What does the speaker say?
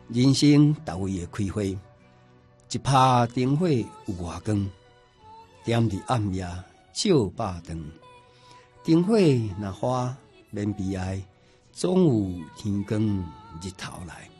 人生逐位会开花，一拍灯火有外光，踮伫暗夜照百灯。灯火若花免悲哀，总有天光日头来。